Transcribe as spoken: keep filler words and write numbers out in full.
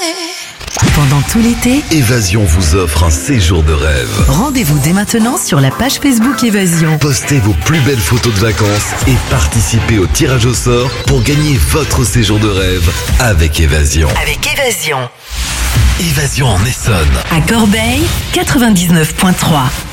Pendant tout l'été, Évasion vous offre un séjour de rêve. rendez-vous dès maintenant sur la page Facebook Évasion. Postez vos plus belles photos de vacances et participez au tirage au sort pour gagner votre séjour de rêve avec Évasion. Avec Évasion. Évasion en Essonne. À Corbeil, quatre-vingt-dix-neuf virgule trois.